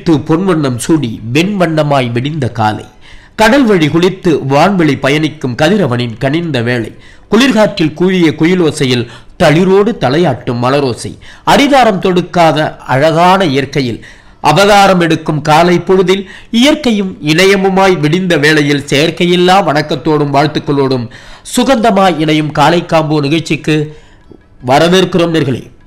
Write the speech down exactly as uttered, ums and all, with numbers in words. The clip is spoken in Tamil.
உதித்து பொன்வண்ணம் சூடி வெண்வண்ணமாய் விடிந்த காலை, கடல் வழி குளித்து வான்வெளி பயணிக்கும் கதிரவனின் கனிந்த வேளை, குளிர்காற்றில் கூவிய குயிலோசையில் தளிரோடு தலையாட்டும் மலரோசை, அரிதாரம் தொடுக்காத அழகான இயற்கையில் அவதாரம் எடுக்கும் காலை பொழுதில் இயற்கையும் இணையமுமாய் விடிந்த வேளையில் செயற்கையில்லா வணக்கத்தோடும் வாழ்த்துக்களோடும் சுகந்தமாய் இணையும் காலை காம்போ நிகழ்ச்சிக்கு வரவேற்கிறோம் நேர்களே.